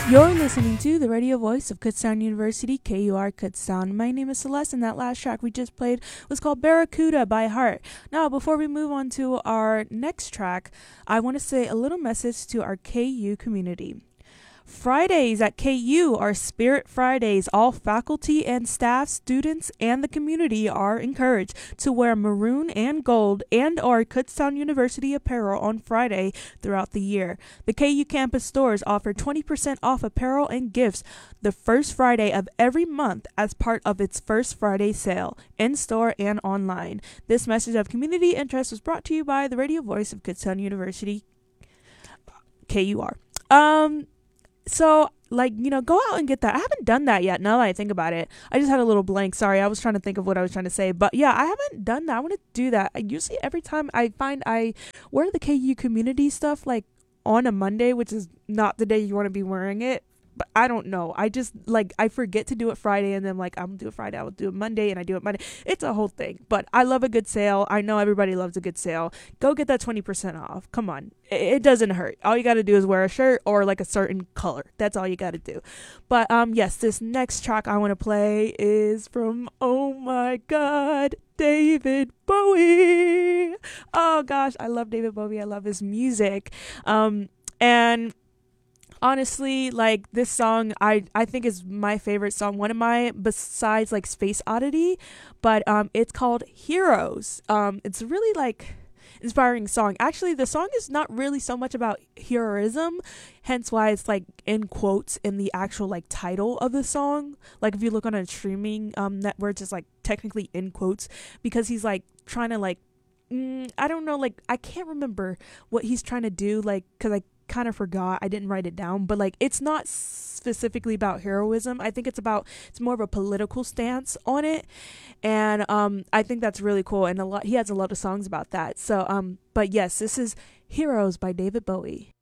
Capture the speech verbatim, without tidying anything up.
You're listening to the radio voice of Kutztown University, K U R Kutztown. My name is Celeste, and that last track we just played was called Barracuda by Heart. Now, before we move on to our next track, I want to say a little message to our K U community. Fridays at K U are Spirit Fridays. All faculty and staff, students, and the community are encouraged to wear maroon and gold and or Kutztown University apparel on Friday throughout the year. The K U campus stores offer twenty percent off apparel and gifts the first Friday of every month as part of its First Friday sale, in-store and online. This message of community interest was brought to you by the radio voice of Kutztown University, K U R. Um... So, like, you know, go out and get that. I haven't done that yet, now that I think about it. I just had a little blank. Sorry, I was trying to think of what I was trying to say. But, yeah, I haven't done that. I want to do that. I usually, every time I find I wear the K U community stuff, like, on a Monday, which is not the day you want to be wearing it. But I don't know. I just, like, I forget to do it Friday, and then, like, I'm going to do it Friday. I will do it Monday, and I do it Monday. It's a whole thing. But I love a good sale. I know everybody loves a good sale. Go get that twenty percent off. Come on. It, it doesn't hurt. All you got to do is wear a shirt or, like, a certain color. That's all you got to do. But, um, yes, this next track I want to play is from, oh, my God, David Bowie. Oh, gosh. I love David Bowie. I love his music. Um, and... Honestly, like, this song, I, I think is my favorite song. One of my, besides, like, Space Oddity. But um, it's called Heroes. Um, it's really, like, inspiring song. Actually, the song is not really so much about heroism. Hence why it's, like, in quotes in the actual, like, title of the song. Like, if you look on a streaming um, network, it's, like, technically in quotes. Because he's, like, trying to, like, mm, I don't know, like, I can't remember what he's trying to do. Like, because I kind of forgot, I didn't write it down, but like it's not specifically about heroism. I think it's about it's more of a political stance on it, and um I think that's really cool, and a lot he has a lot of songs about that. So um but yes, this is Heroes by David Bowie.